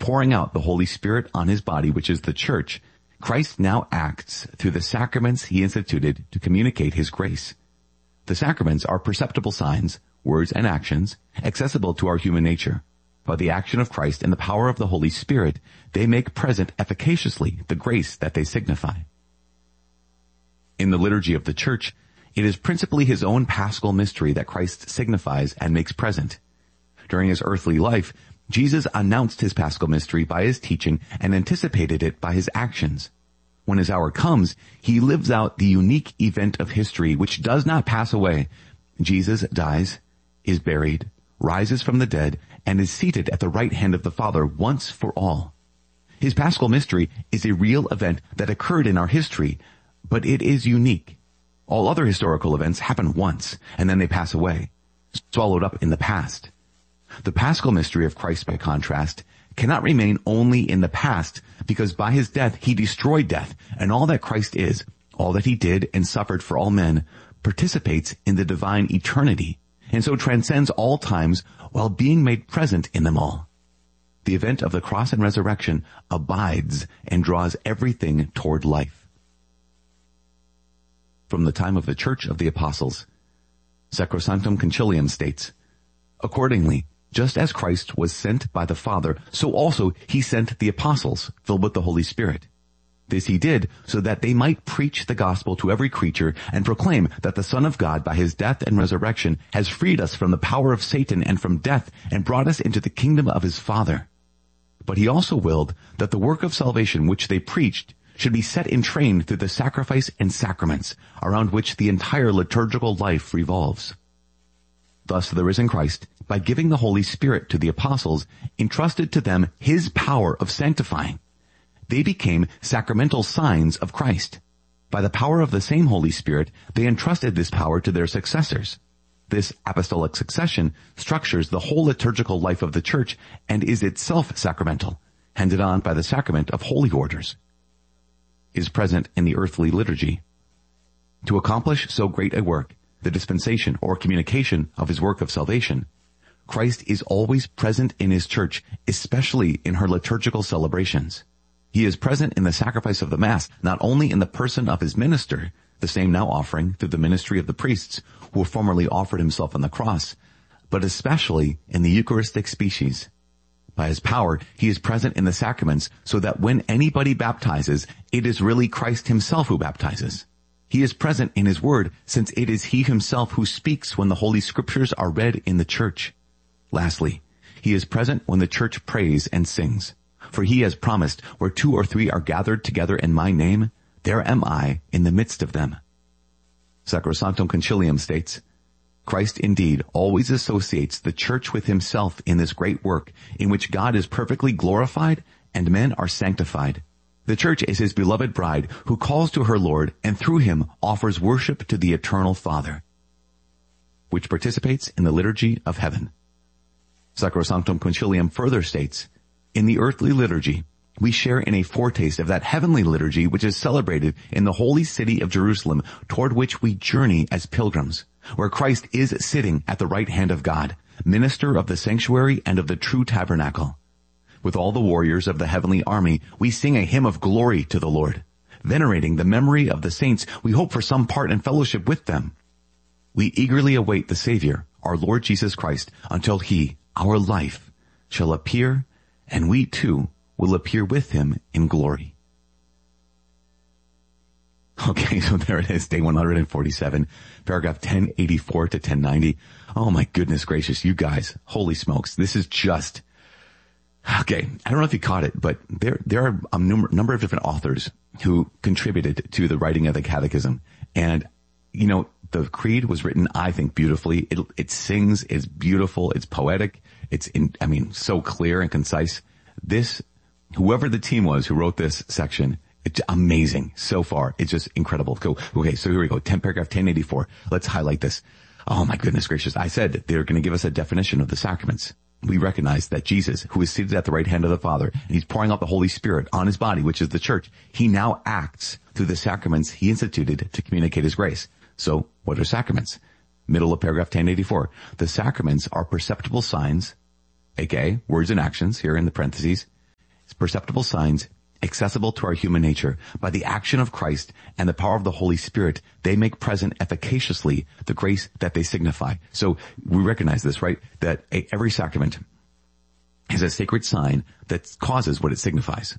pouring out the Holy Spirit on his body, which is the church, Christ now acts through the sacraments he instituted to communicate his grace. The sacraments are perceptible signs, words, and actions accessible to our human nature. By the action of Christ and the power of the Holy Spirit, they make present efficaciously the grace that they signify. In the liturgy of the Church, it is principally his own paschal mystery that Christ signifies and makes present. During his earthly life, Jesus announced his paschal mystery by his teaching and anticipated it by his actions. When his hour comes, he lives out the unique event of history which does not pass away. Jesus dies, is buried, rises from the dead, and is seated at the right hand of the Father once for all. His paschal mystery is a real event that occurred in our history, but it is unique. All other historical events happen once, and then they pass away, swallowed up in the past. The paschal mystery of Christ, by contrast, cannot remain only in the past, because by his death he destroyed death, and all that Christ is, all that he did and suffered for all men, participates in the divine eternity, and so transcends all times while being made present in them all. The event of the cross and resurrection abides and draws everything toward life. From the time of the Church of the Apostles, Sacrosanctum Concilium states, accordingly, just as Christ was sent by the Father, so also he sent the apostles, filled with the Holy Spirit. This he did so that they might preach the gospel to every creature and proclaim that the Son of God, by his death and resurrection, has freed us from the power of Satan and from death and brought us into the kingdom of his Father. But he also willed that the work of salvation which they preached should be set in train through the sacrifice and sacraments, around which the entire liturgical life revolves. Thus the risen Christ, by giving the Holy Spirit to the apostles, entrusted to them his power of sanctifying. They became sacramental signs of Christ. By the power of the same Holy Spirit, they entrusted this power to their successors. This apostolic succession structures the whole liturgical life of the Church and is itself sacramental, handed on by the sacrament of holy orders. Is present in the earthly liturgy. To accomplish so great a work, the dispensation or communication of his work of salvation, Christ is always present in his Church, especially in her liturgical celebrations. He is present in the sacrifice of the Mass, not only in the person of his minister, the same now offering through the ministry of the priests who formerly offered himself on the cross, but especially in the Eucharistic species. By his power, he is present in the sacraments so that when anybody baptizes, it is really Christ himself who baptizes. He is present in his word, since it is he himself who speaks when the Holy Scriptures are read in the Church. Lastly, he is present when the Church prays and sings. For he has promised, where 2 or 3 are gathered together in my name, there am I in the midst of them. Sacrosanctum Concilium states, Christ indeed always associates the Church with himself in this great work, in which God is perfectly glorified and men are sanctified. The Church is his beloved bride, who calls to her Lord and through him offers worship to the eternal Father, which participates in the liturgy of heaven. Sacrosanctum Concilium further states, in the earthly liturgy, we share in a foretaste of that heavenly liturgy which is celebrated in the holy city of Jerusalem, toward which we journey as pilgrims, where Christ is sitting at the right hand of God, minister of the sanctuary and of the true tabernacle. With all the warriors of the heavenly army, we sing a hymn of glory to the Lord. Venerating the memory of the saints, we hope for some part and fellowship with them. We eagerly await the Savior, our Lord Jesus Christ, until he, our life, shall appear, and we too will appear with him in glory. Okay, so there it is, day 147, paragraph 1084 to 1090. Oh my goodness gracious, you guys, holy smokes, this is just... Okay, I don't know if you caught it, but there are a number of different authors who contributed to the writing of the Catechism. And, you know, the Creed was written, I think, beautifully. It sings, it's beautiful, it's poetic, so clear and concise. Whoever the team was who wrote this section, it's amazing so far. It's just incredible. Okay, so here we go. Paragraph 1084. Let's highlight this. Oh my goodness gracious. I said they're going to give us a definition of the sacraments. We recognize that Jesus, who is seated at the right hand of the Father, and he's pouring out the Holy Spirit on his body, which is the Church, he now acts through the sacraments he instituted to communicate his grace. So, what are sacraments? Middle of paragraph 1084. The sacraments are perceptible signs, aka words and actions, here in the parentheses, perceptible signs accessible to our human nature. By the action of Christ and the power of the Holy Spirit, they make present efficaciously the grace that they signify. So we recognize this, right? That every sacrament is a sacred sign that causes what it signifies.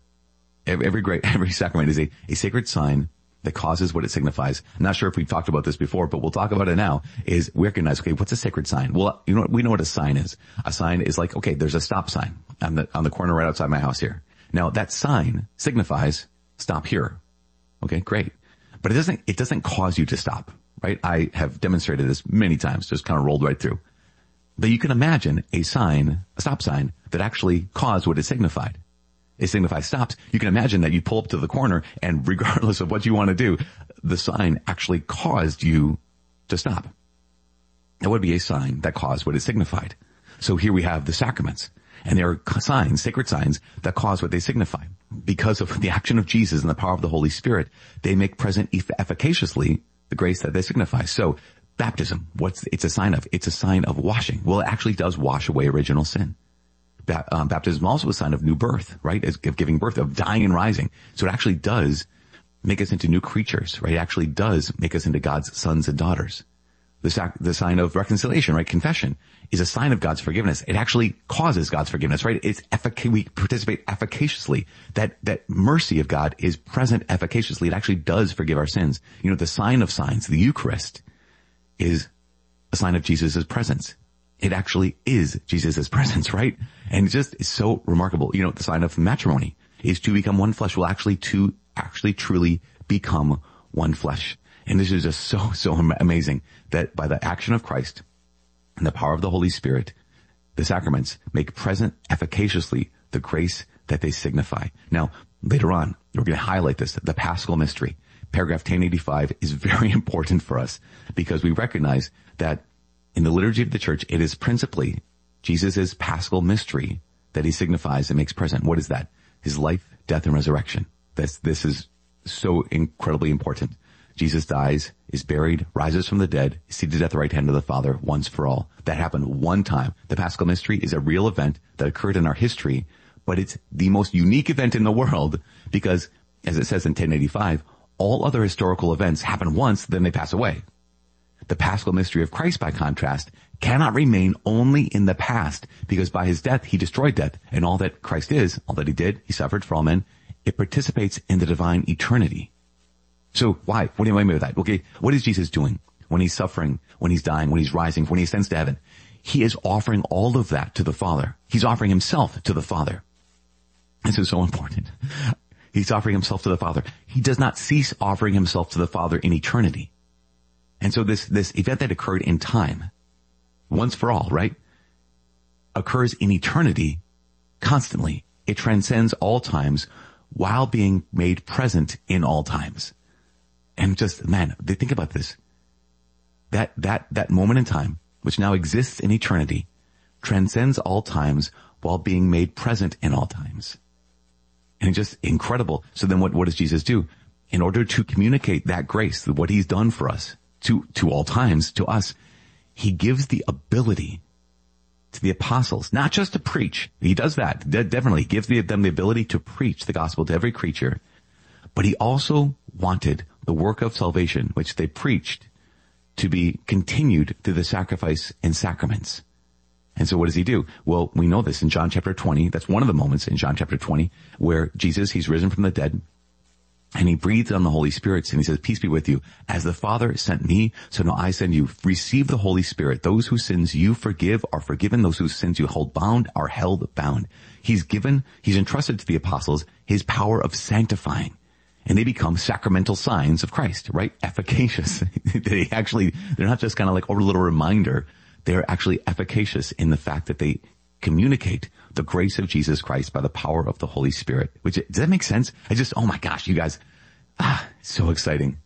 Every sacrament is a sacred sign that causes what it signifies. I'm not sure if we've talked about this before, but we'll talk about it now, is we recognize, okay, what's a sacred sign? Well, you know what? We know what a sign is. A sign is like, okay, there's a stop sign on the corner right outside my house here. Now that sign signifies stop here. Okay, great. But it doesn't cause you to stop, right? I have demonstrated this many times, just kind of rolled right through. But you can imagine a stop sign that actually caused what it signified. It signifies stops. You can imagine that you pull up to the corner and regardless of what you want to do, the sign actually caused you to stop. That would be a sign that caused what it signified. So here we have the sacraments. And there are signs, sacred signs, that cause what they signify. Because of the action of Jesus and the power of the Holy Spirit, they make present efficaciously the grace that they signify. So baptism, it's a sign of? It's a sign of washing. Well, it actually does wash away original sin. Baptism is also a sign of new birth, right? Of giving birth, of dying and rising. So it actually does make us into new creatures, right? It actually does make us into God's sons and daughters. The sign of reconciliation, right? Confession is a sign of God's forgiveness. It actually causes God's forgiveness, right? We participate efficaciously. That mercy of God is present efficaciously. It actually does forgive our sins. You know, the sign of signs, the Eucharist, is a sign of Jesus' presence. It actually is Jesus' presence, right? And it just is so remarkable. You know, the sign of matrimony is to become one flesh. Well, actually truly become one flesh. And this is just so amazing that by the action of Christ and the power of the Holy Spirit, the sacraments make present efficaciously the grace that they signify. Now, later on, we're going to highlight this, the Paschal mystery. Paragraph 1085 is very important for us because we recognize that in the liturgy of the church, it is principally Jesus' Paschal mystery that he signifies and makes present. What is that? His life, death, and resurrection. This is so incredibly important. Jesus dies, is buried, rises from the dead, is seated at the right hand of the Father once for all. That happened one time. The Paschal mystery is a real event that occurred in our history, but it's the most unique event in the world because, as it says in 1085, all other historical events happen once, then they pass away. The Paschal mystery of Christ, by contrast, cannot remain only in the past because by his death, he destroyed death. And all that Christ is, all that he did, he suffered for all men, it participates in the divine eternity. So why? What do you mean by that? Okay, what is Jesus doing when he's suffering, when he's dying, when he's rising, when he ascends to heaven? He is offering all of that to the Father. He's offering himself to the Father. This is so important. He's offering himself to the Father. He does not cease offering himself to the Father in eternity. And so this event that occurred in time, once for all, right, occurs in eternity constantly. It transcends all times while being made present in all times. And just, man, they think about this. That moment in time, which now exists in eternity, transcends all times while being made present in all times. And it's just incredible. So then what does Jesus do? In order to communicate that grace, what he's done for us, to all times, to us, he gives the ability to the apostles, not just to preach. He does that. Definitely gives them the ability to preach the gospel to every creature. But he also wanted the work of salvation, which they preached, to be continued through the sacrifice and sacraments. And so what does he do? Well, we know this in John chapter 20. That's one of the moments in John chapter 20 where Jesus, he's risen from the dead. And he breathed on the Holy Spirit and he says, peace be with you. As the Father sent me, so now I send you. Receive the Holy Spirit. Those whose sins you forgive are forgiven. Those whose sins you hold bound are held bound. He's entrusted to the apostles his power of sanctifying. And they become sacramental signs of Christ, right? Efficacious. They're not just kind of like a little reminder. They're actually efficacious in the fact that they communicate the grace of Jesus Christ by the power of the Holy Spirit. Does that make sense? Oh my gosh, you guys, so exciting.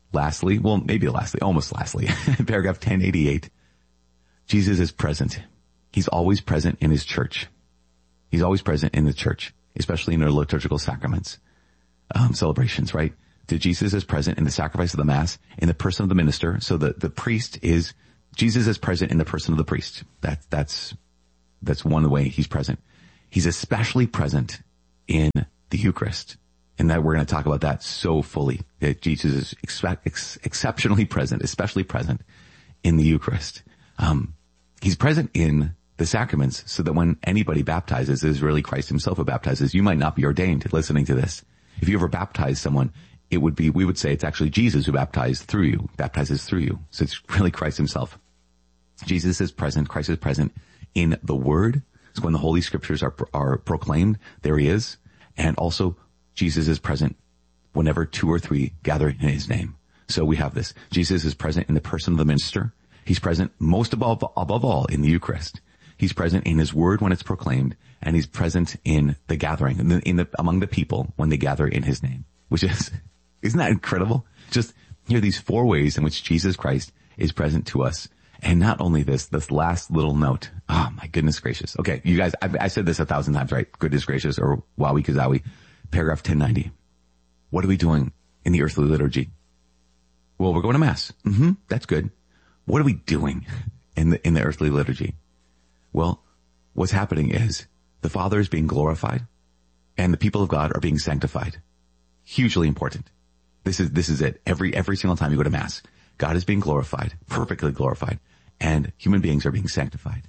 Almost lastly, paragraph 1088. Jesus is present. He's always present in his church. He's always present in the church, especially in our liturgical sacraments, celebrations, right? Jesus is present in the sacrifice of the Mass, in the person of the minister. So the priest is, Jesus is present in the person of the priest. That's one way he's present. He's especially present in the Eucharist. And that we're going to talk about that so fully, that Jesus is exceptionally present, especially present in the Eucharist. He's present in the sacraments so that when anybody baptizes, it is really Christ himself who baptizes. You might not be ordained listening to this. If you ever baptize someone, we would say it's actually Jesus who baptizes through you. So it's really Christ himself. Jesus is present, Christ is present in the Word. So when the Holy Scriptures are proclaimed, there he is. And also, Jesus is present whenever 2 or 3 gather in his name. So we have this. Jesus is present in the person of the minister. He's present most above all in the Eucharist. He's present in his word when it's proclaimed, and he's present in the gathering, among the people when they gather in his name, which isn't that incredible? Just hear these 4 ways in which Jesus Christ is present to us. And not only this last little note. Oh my goodness gracious. Okay, you guys, I said this 1,000 times, right? Goodness gracious, or wowie kazowie. Paragraph 1090. What are we doing in the earthly liturgy? Well, we're going to Mass. That's good. What are we doing in the earthly liturgy? Well, what's happening is the Father is being glorified and the people of God are being sanctified. Hugely important. This is it. Every single time you go to Mass, God is being glorified, perfectly glorified, and human beings are being sanctified.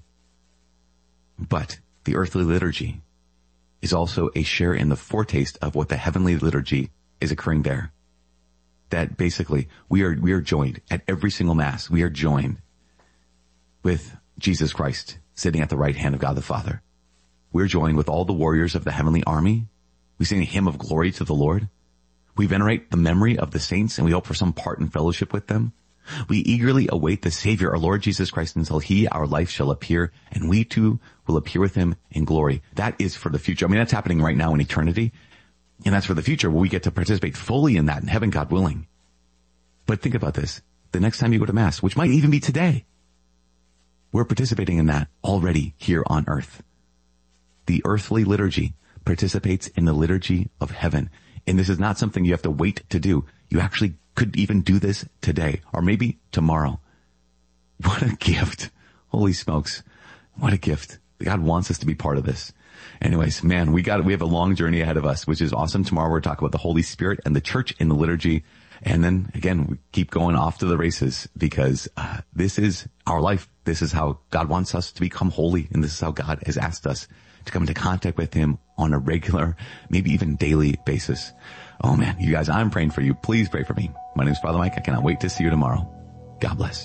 But the earthly liturgy is also a share in the foretaste of what the heavenly liturgy is occurring there. That basically we are joined at every single Mass. We are joined with Jesus Christ sitting at the right hand of God the Father. We're joined with all the warriors of the heavenly army. We sing a hymn of glory to the Lord. We venerate the memory of the saints and we hope for some part in fellowship with them. We eagerly await the Savior, our Lord Jesus Christ, until he, our life, shall appear, and we too will appear with him in glory. That is for the future. I mean, that's happening right now in eternity. And that's for the future where we get to participate fully in that in heaven, God willing. But think about this. The next time you go to Mass, which might even be today, we're participating in that already here on earth. The earthly liturgy participates in the liturgy of heaven. And this is not something you have to wait to do. You actually could even do this today or maybe tomorrow. What a gift. Holy smokes. What a gift. God wants us to be part of this. Anyways, man, we have a long journey ahead of us, which is awesome. Tomorrow we're talking about the Holy Spirit and the church in the liturgy. And then again, we keep going off to the races because this is our life. This is how God wants us to become holy. And this is how God has asked us to come into contact with him on a regular, maybe even daily basis. Oh man, you guys, I'm praying for you. Please pray for me. My name is Father Mike. I cannot wait to see you tomorrow. God bless.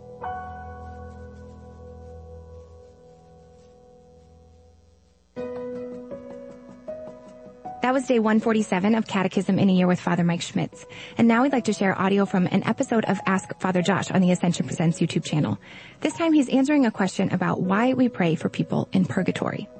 That was day 147 of Catechism in a Year with Father Mike Schmitz. And now we'd like to share audio from an episode of Ask Father Josh on the Ascension Presents YouTube channel. This time he's answering a question about why we pray for people in purgatory.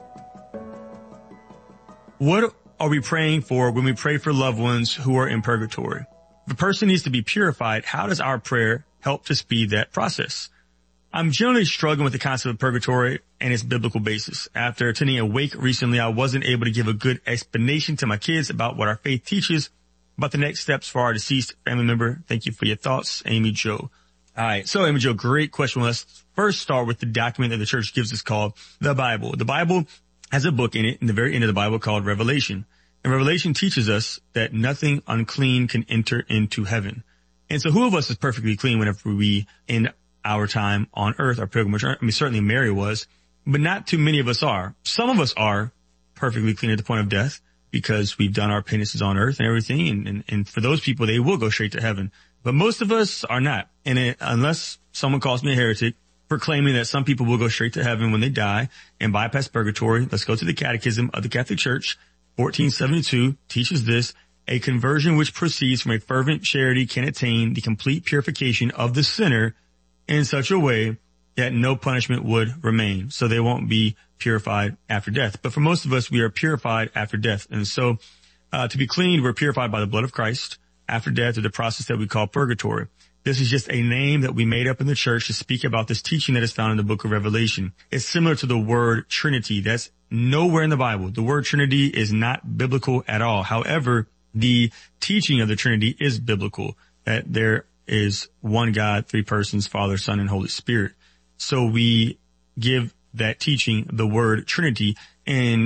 What are we praying for when we pray for loved ones who are in purgatory? If a person needs to be purified, how does our prayer help to speed that process? I'm generally struggling with the concept of purgatory and its biblical basis. After attending a wake recently, I wasn't able to give a good explanation to my kids about what our faith teaches about the next steps for our deceased family member. Thank you for your thoughts, Amy Jo. All right. So, Amy Jo, great question. Let's first start with the document that the church gives us called the Bible. The Bible has a book in it, in the very end of the Bible, called Revelation. And Revelation teaches us that nothing unclean can enter into heaven. And so who of us is perfectly clean whenever we end our time on earth, our pilgrimage? I mean, certainly Mary was, but not too many of us are. Some of us are perfectly clean at the point of death because we've done our penances on earth and everything. And for those people, they will go straight to heaven. But most of us are not. And unless someone calls me a heretic for claiming that some people will go straight to heaven when they die and bypass purgatory, let's go to the Catechism of the Catholic Church. 1472 teaches this: a conversion which proceeds from a fervent charity can attain the complete purification of the sinner in such a way that no punishment would remain. So they won't be purified after death. But for most of us, we are purified after death. And so to be cleaned, we're purified by the blood of Christ after death, through the process that we call purgatory. This is just a name that we made up in the church to speak about this teaching that is found in the book of Revelation. It's similar to the word Trinity. That's nowhere in the Bible. The word Trinity is not biblical at all. However, the teaching of the Trinity is biblical, that there is one God, 3 persons, Father, Son, and Holy Spirit. So we give that teaching the word Trinity, and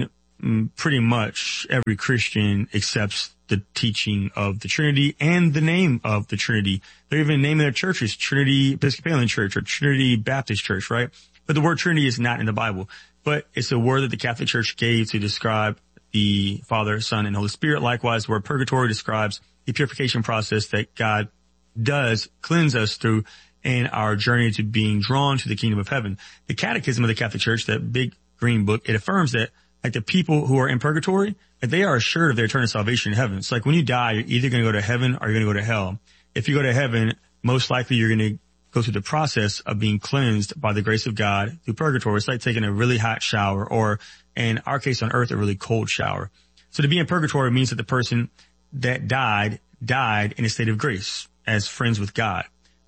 pretty much every Christian accepts the teaching of the Trinity and the name of the Trinity. They're even naming their churches Trinity Episcopalian Church or Trinity Baptist Church, right? But the word Trinity is not in the Bible, but it's a word that the Catholic Church gave to describe the Father, Son, and Holy Spirit. Likewise, the word purgatory describes the purification process that God does cleanse us through in our journey to being drawn to the kingdom of heaven. The Catechism of the Catholic Church, that big green book, it affirms that like the people who are in purgatory, that they are assured of their eternal salvation in heaven. It's like when you die, you're either going to go to heaven or you're going to go to hell. If you go to heaven, most likely you're going to go through the process of being cleansed by the grace of God through purgatory. It's like taking a really hot shower, or in our case on earth, a really cold shower. So to be in purgatory means that the person that died in a state of grace as friends with God.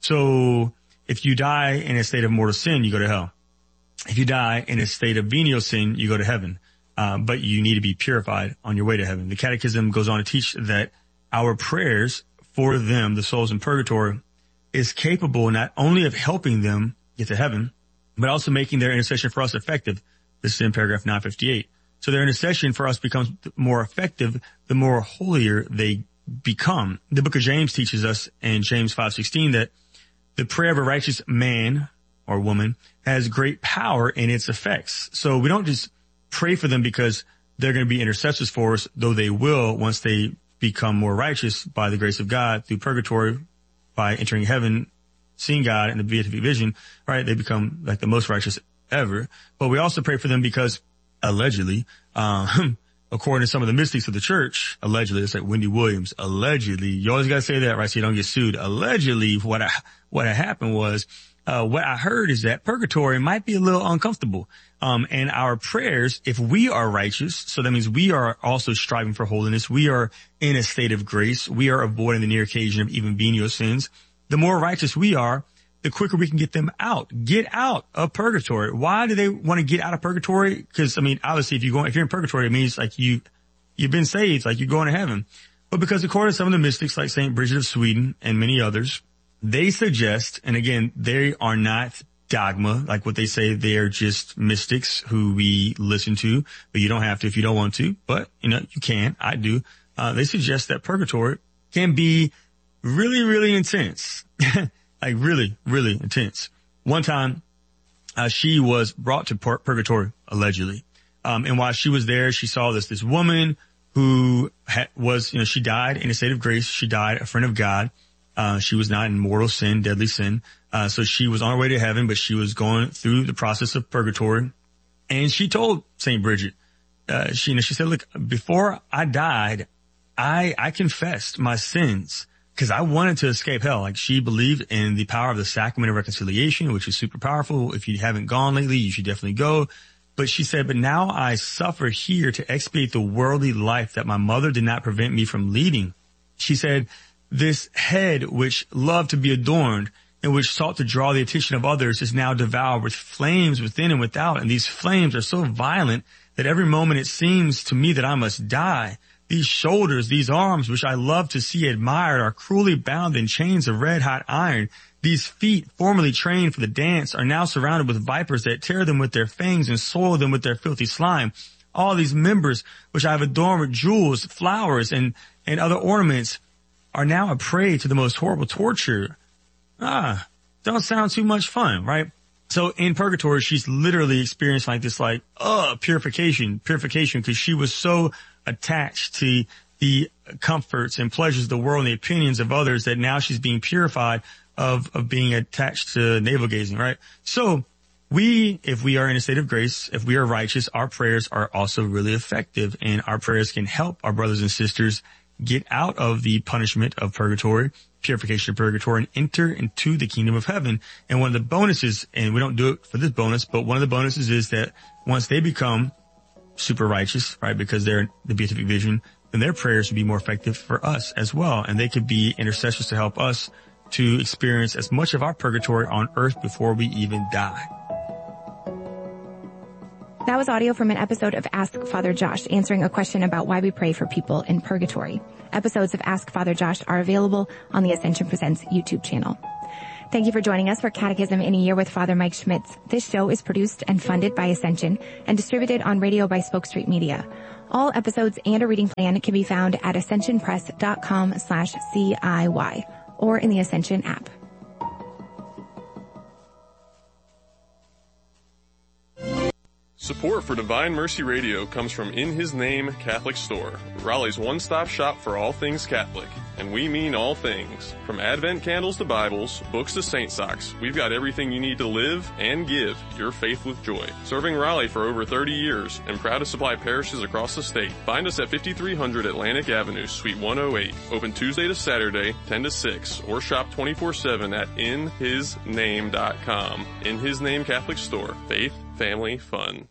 So if you die in a state of mortal sin, you go to hell. If you die in a state of venial sin, you go to heaven. But you need to be purified on your way to heaven. The Catechism goes on to teach that our prayers for them, the souls in purgatory, is capable not only of helping them get to heaven, but also making their intercession for us effective. This is in paragraph 958. So their intercession for us becomes more effective the more holier they become. The book of James teaches us in James 5:16 that the prayer of a righteous man or woman has great power in its effects. So we don't just pray for them because they're going to be intercessors for us, though they will once they become more righteous by the grace of God through purgatory, by entering heaven, seeing God in the beatific vision, right? They become like the most righteous ever. But we also pray for them because allegedly, according to some of the mystics of the church, allegedly, it's like Wendy Williams, allegedly, you always got to say that, right? So you don't get sued. Allegedly, what had happened was, what I heard is that purgatory might be a little uncomfortable. And our prayers, if we are righteous, so that means we are also striving for holiness. We are in a state of grace. We are avoiding the near occasion of even venial sins. The more righteous we are, the quicker we can get them out. Get out of purgatory. Why do they want to get out of purgatory? Because, I mean, obviously, if you're in purgatory, it means like you've been saved, like you're going to heaven. But because according to some of the mystics, like St. Bridget of Sweden and many others, they suggest, and again, they are not dogma, like what they say, they are just mystics who we listen to, but you don't have to if you don't want to, but, you can, I do. They suggest that purgatory can be really, really intense, like really, really intense. One time, she was brought to purgatory, allegedly. And while she was there, she saw this woman who she died in a state of grace. She died a friend of God. She was not in mortal sin, deadly sin. So she was on her way to heaven, but she was going through the process of purgatory. And she told St. Bridget, she said, look, before I died, I confessed my sins because I wanted to escape hell. Like she believed in the power of the sacrament of reconciliation, which is super powerful. If you haven't gone lately, you should definitely go. But she said, but now I suffer here to expiate the worldly life that my mother did not prevent me from leading. She said, this head which loved to be adorned and which sought to draw the attention of others is now devoured with flames within and without. And these flames are so violent that every moment it seems to me that I must die. These shoulders, these arms, which I love to see admired, are cruelly bound in chains of red-hot iron. These feet, formerly trained for the dance, are now surrounded with vipers that tear them with their fangs and soil them with their filthy slime. All these members, which I have adorned with jewels, flowers, and other ornaments, are now a prey to the most horrible torture. Don't sound too much fun, right? So in purgatory, she's literally experienced like this, purification, because she was so attached to the comforts and pleasures of the world and the opinions of others that now she's being purified of being attached to navel gazing, right? So if we are in a state of grace, if we are righteous, our prayers are also really effective, and our prayers can help our brothers and sisters get out of the punishment of purgatory, purification of purgatory, and enter into the kingdom of heaven. And one of the bonuses, and we don't do it for this bonus, but one of the bonuses is that once they become super righteous, right, because they're in the beatific vision, then their prayers will be more effective for us as well. And they could be intercessors to help us to experience as much of our purgatory on earth before we even die. That was audio from an episode of Ask Father Josh, answering a question about why we pray for people in purgatory. Episodes of Ask Father Josh are available on the Ascension Presents YouTube channel. Thank you for joining us for Catechism in a Year with Father Mike Schmitz. This show is produced and funded by Ascension and distributed on radio by Spoke Street Media. All episodes and a reading plan can be found at ascensionpress.com/CIY or in the Ascension app. Support for Divine Mercy Radio comes from In His Name Catholic Store, Raleigh's one-stop shop for all things Catholic. And we mean all things. From Advent candles to Bibles, books to saint socks, we've got everything you need to live and give your faith with joy. Serving Raleigh for over 30 years and proud to supply parishes across the state. Find us at 5300 Atlantic Avenue, Suite 108. Open Tuesday to Saturday, 10 to 6, or shop 24/7 at inhisname.com. In His Name Catholic Store. Faith, family, fun.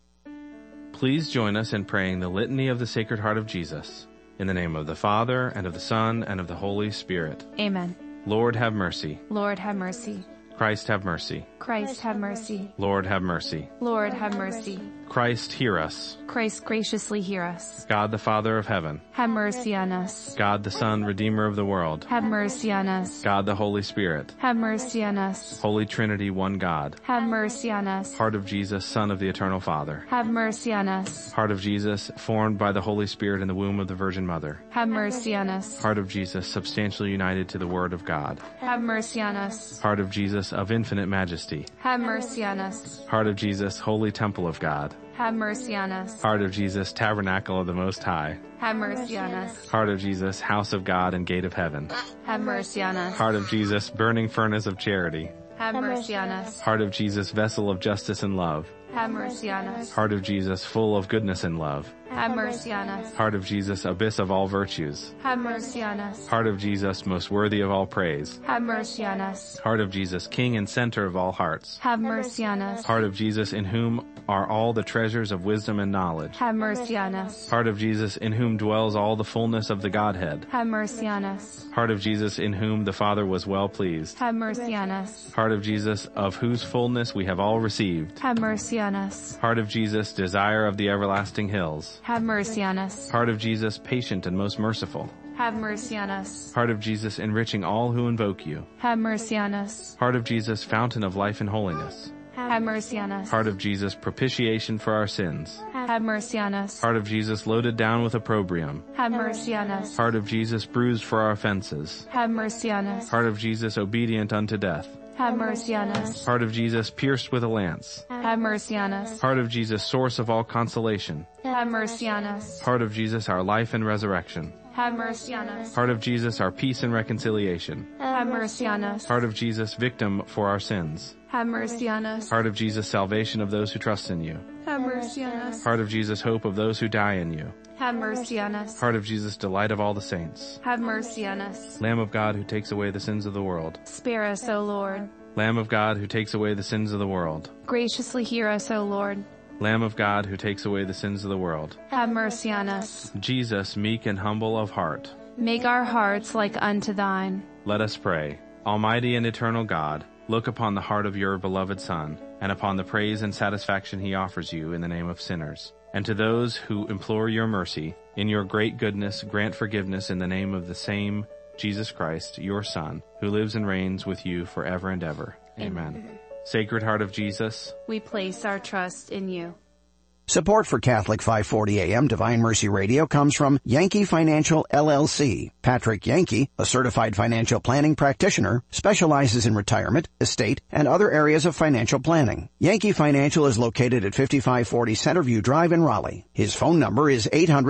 Please join us in praying the Litany of the Sacred Heart of Jesus. In the name of the Father, and of the Son, and of the Holy Spirit. Amen. Lord, have mercy. Lord, have mercy. Christ, have mercy. Christ, have mercy. Lord, have mercy. Lord, have mercy. Christ, hear us. Christ, graciously hear us. God, the Father of heaven. Have mercy on us. God, the Son, Redeemer of the world. Have mercy on us. God, the Holy Spirit. Have mercy on us. Holy Trinity, one God. Have mercy on us. Heart of Jesus, Son of the Eternal Father. Have mercy on us. Heart of Jesus, formed by the Holy Spirit in the womb of the Virgin Mother. Have mercy on us. Heart of Jesus, substantially united to the Word of God. Have mercy on us. Heart of Jesus, of infinite majesty. Have mercy on us. Heart of Jesus, holy temple of God. Have mercy on us. Heart of Jesus, tabernacle of the Most High. Have mercy on us. Heart of Jesus, house of God and gate of heaven. Have mercy on us. Heart of Jesus, burning furnace of charity. Have mercy on us. Heart of Jesus, vessel of justice and love. Have mercy on us. Heart of Jesus, full of goodness and love. Have mercy on us. Heart of Jesus, abyss of all virtues. Have mercy on us. Heart of Jesus, most worthy of all praise. Have mercy on us. Heart of Jesus, king and center of all hearts. Have mercy on us. Heart of Jesus, in whom are all the treasures of wisdom and knowledge. Have mercy on us. Heart of Jesus, in whom dwells all the fullness of the Godhead. Have mercy on us. Heart of Jesus, in whom the Father was well pleased. Have mercy on us. Heart of Jesus, of whose fullness we have all received. Have mercy on us. Heart of Jesus, desire of the everlasting hills. Have mercy on us. Heart of Jesus, patient and most merciful. Have mercy on us. Heart of Jesus, enriching all who invoke you. Have mercy on us. Heart of Jesus, fountain of life and holiness. Have mercy on us. Heart of Jesus, propitiation for our sins. Have mercy on us. Heart of Jesus, loaded down with opprobrium. Have mercy on us. Heart of Jesus, bruised for our offenses. Have mercy on us. Heart of Jesus, obedient unto death. Have mercy on us. Heart of Jesus, pierced with a lance. Have mercy on us. Heart of Jesus, source of all consolation. Have mercy on us. Heart of Jesus, our life and resurrection. Have mercy on us. Heart of Jesus, our peace and reconciliation. Have mercy on us. Heart of Jesus, victim for our sins. Have mercy on us. Heart of Jesus, salvation of those who trust in you. Have mercy on us. Heart of Jesus, hope of those who die in you. Have mercy on us. Heart of Jesus, delight of all the saints. Have mercy on us. Lamb of God who takes away the sins of the world. Spare us, O Lord. Lamb of God who takes away the sins of the world. Graciously hear us, O Lord. Lamb of God who takes away the sins of the world. Have mercy on us. Jesus, meek and humble of heart. Make our hearts like unto thine. Let us pray. Almighty and eternal God, look upon the heart of your beloved Son, and upon the praise and satisfaction he offers you in the name of sinners. And to those who implore your mercy, in your great goodness grant forgiveness in the name of the same Jesus Christ, your Son, who lives and reigns with you forever and ever. Amen. Sacred Heart of Jesus, we place our trust in you. Support for Catholic 540 AM Divine Mercy Radio comes from Yankee Financial LLC. Patrick Yankee, a certified financial planning practitioner, specializes in retirement, estate, and other areas of financial planning. Yankee Financial is located at 5540 Centerview Drive in Raleigh. His phone number is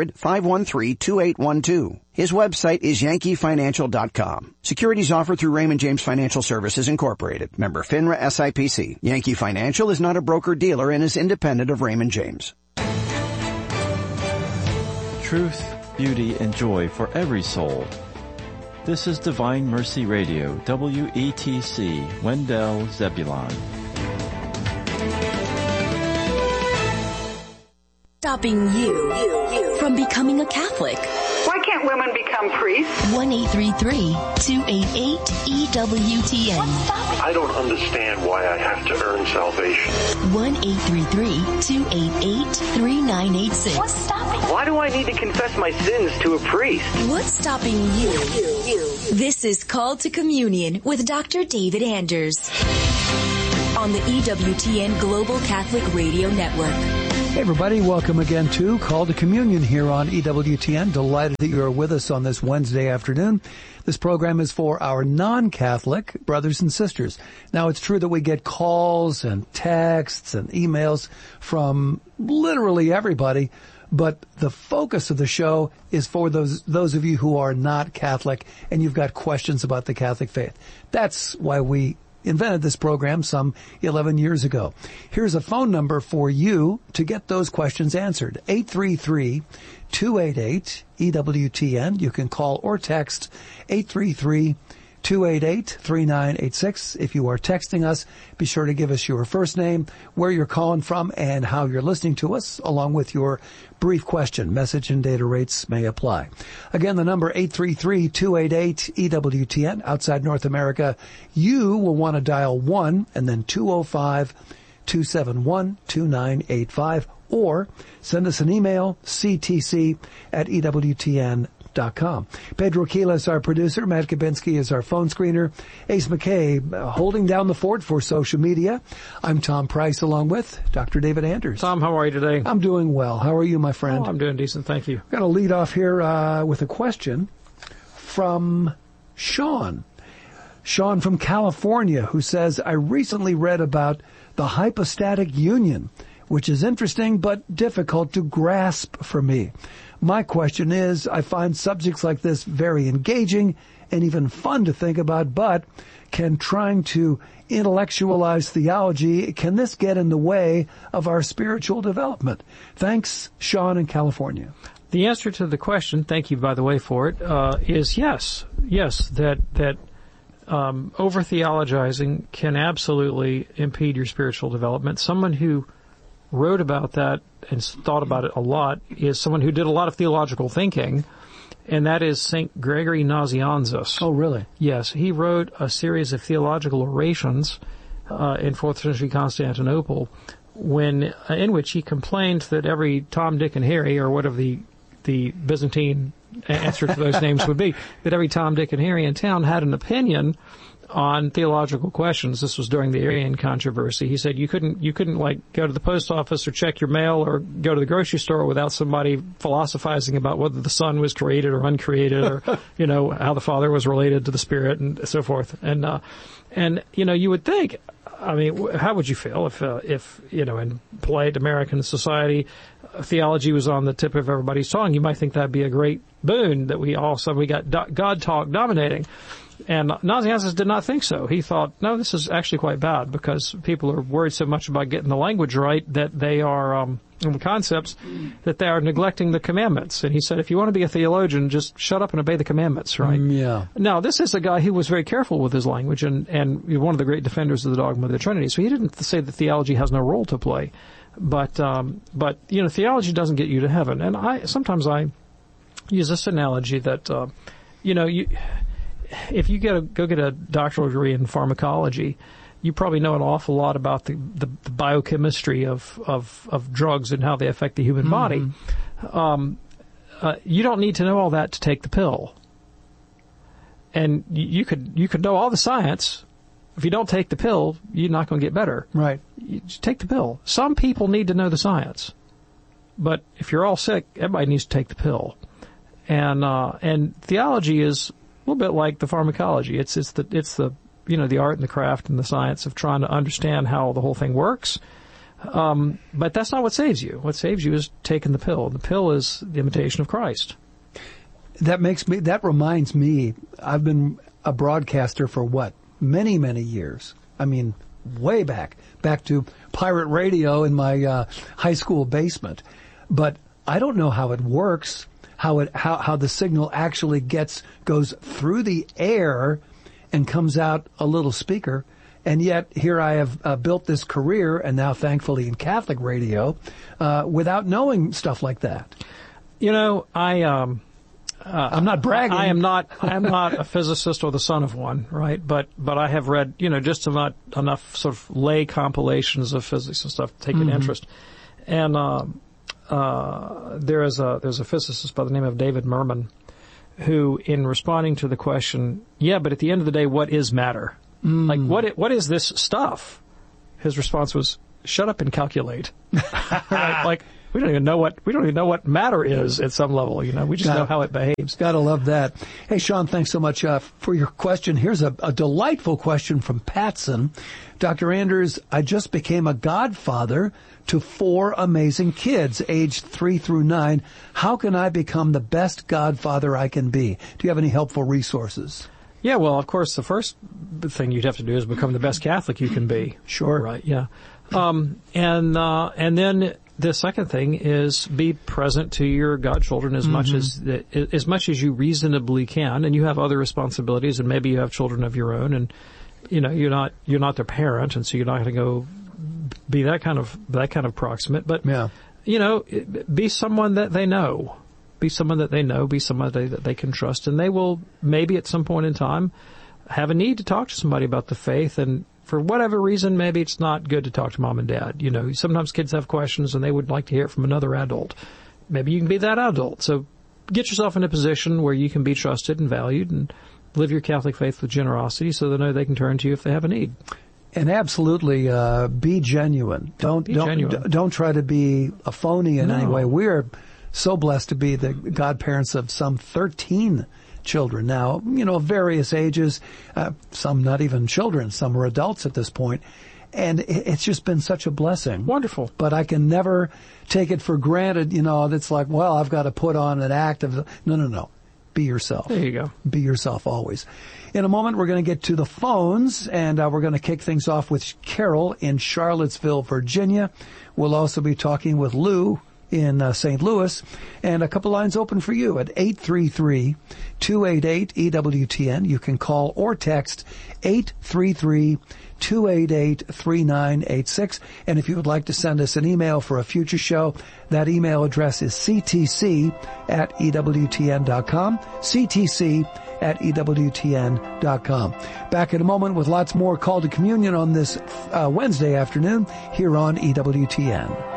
800-513-2812. His website is yankeefinancial.com. Securities offered through Raymond James Financial Services Incorporated. Member FINRA SIPC. Yankee Financial is not a broker-dealer and is independent of Raymond James. Truth, beauty, and joy for every soul. This is Divine Mercy Radio, WETC, Wendell, Zebulon. Stopping you from becoming a Catholic. Why can't women become become priests? 1-833-288-EWTN. I don't understand why I have to earn salvation. 1-833-288-3986. What's stopping? Why do I need to confess my sins to a priest? What's stopping you? This is Called to Communion with Dr. David Anders on the EWTN Global Catholic Radio Network. Hey everybody, welcome again to Call to Communion here on EWTN. Delighted that you are with us on this Wednesday afternoon. This program is for our non-Catholic brothers and sisters. Now, it's true that we get calls and texts and emails from literally everybody, but the focus of the show is for those of you who are not Catholic and you've got questions about the Catholic faith. That's why we invented this program some 11 years ago. Here's a phone number for you to get those questions answered. 833-288-EWTN. You can call or text 833-288-3986. If you are texting us, be sure to give us your first name, where you're calling from, and how you're listening to us, along with your brief question. Message and data rates may apply. Again, the number 833-288-EWTN. Outside North America, you will want to dial 1 and then 205-271-2985, or send us an email, ctc@EWTN.com. Pedro Quila is our producer. Matt Kabinski is our phone screener. Ace McKay holding down the fort for social media. I'm Tom Price along with Dr. David Anders. Tom, how are you today? I'm doing well. How are you, my friend? Oh, I'm doing decent, thank you. I'm going to lead off here with a question from Sean. Sean from California, who says, I recently read about the hypostatic union, which is interesting but difficult to grasp for me. My question is, I find subjects like this very engaging and even fun to think about, but can trying to intellectualize theology, can this get in the way of our spiritual development? Thanks, Sean in California. The answer to the question, thank you by the way for it, is yes. Yes, that over-theologizing can absolutely impede your spiritual development. Someone who wrote about that and thought about it a lot is someone who did a lot of theological thinking, and that is St. Gregory Nazianzus. Oh, really? Yes. He wrote a series of theological orations in 4th century Constantinople in which he complained that every Tom, Dick, and Harry, or whatever the Byzantine answer to those names would be, that every Tom, Dick, and Harry in town had an opinion on theological questions. This was during the Arian controversy. He said you couldn't like go to the post office or check your mail or go to the grocery store without somebody philosophizing about whether the Son was created or uncreated, or how the Father was related to the Spirit and so forth. And you would think, I mean, how would you feel if in polite American society, theology was on the tip of everybody's tongue? You might think that'd be a great boon that we got God talk dominating. And Nazianzus did not think so. He thought, no, this is actually quite bad because people are worried so much about getting the language right that they are, and the concepts, that they are neglecting the commandments. And he said, if you want to be a theologian, just shut up and obey the commandments, right? Yeah. Now, this is a guy who was very careful with his language and one of the great defenders of the dogma of the Trinity. So he didn't say that theology has no role to play. But theology doesn't get you to heaven. And sometimes I use this analogy that, if you go get a doctoral degree in pharmacology, you probably know an awful lot about the biochemistry of drugs and how they affect the human body. You don't need to know all that to take the pill. And you could know all the science. If you don't take the pill, you're not going to get better. Right. You just take the pill. Some people need to know the science. But if you're all sick, everybody needs to take the pill. And theology is a little bit like the pharmacology. It's the art and the craft and the science of trying to understand how the whole thing works. But that's not what saves you. What saves you is taking the pill. The pill is the imitation of Christ. That reminds me, I've been a broadcaster for many, many years. I mean, way back to pirate radio in my high school basement. But I don't know how it works. How the signal actually goes through the air and comes out a little speaker. And yet here I have built this career, and now thankfully in Catholic radio, without knowing stuff like that. I'm not bragging. I am not a physicist or the son of one, right? But I have read, just enough sort of lay compilations of physics and stuff to take an interest. And there's a physicist by the name of David Merman who, in responding to the question, but at the end of the day, what is matter? Like, what is this stuff? His response was, shut up and calculate. Right? Like, we don't even know what matter is at some level. We just know how it behaves. Gotta love that. Hey, Sean, thanks so much for your question. Here's a delightful question from Patson. Dr. Anders, I just became a godfather to 4 amazing kids, aged 3 through 9. How can I become the best godfather I can be? Do you have any helpful resources? Yeah, well, of course, the first thing you'd have to do is become the best Catholic you can be. Sure. Right, yeah. And then the second thing is be present to your godchildren as much as you reasonably can, and you have other responsibilities, and maybe you have children of your own, and you're not their parent, and so you're not going to go be that kind of proximate. But be someone that they know. Be someone that they know. Be somebody that they can trust, and they will maybe at some point in time have a need to talk to somebody about the faith. And for whatever reason, maybe it's not good to talk to mom and dad. Sometimes kids have questions and they would like to hear it from another adult. Maybe you can be that adult. So get yourself in a position where you can be trusted and valued and live your Catholic faith with generosity so they know they can turn to you if they have a need. And absolutely, be genuine. Don't try to be a phony in any way. We're so blessed to be the godparents of some 13 children now, various ages, some not even children, some are adults at this point. And it's just been such a blessing. Wonderful. But I can never take it for granted, it's like, well, I've got to put on an act of, no. Be yourself. There you go. Be yourself always. In a moment, we're going to get to the phones, and we're going to kick things off with Carol in Charlottesville, Virginia. We'll also be talking with Lou in St. Louis, and a couple lines open for you at 833-288-EWTN. You can call or text 833-288-3986. And if you would like to send us an email for a future show, that email address is ctc@EWTN.com, ctc@EWTN.com. Back in a moment with lots more Call to Communion on this Wednesday afternoon here on EWTN.